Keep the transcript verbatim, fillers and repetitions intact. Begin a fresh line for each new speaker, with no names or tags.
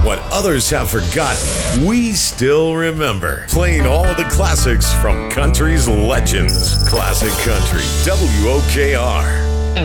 What others have forgotten, we still remember. Playing all the classics from country's legends. Classic Country, W O K R.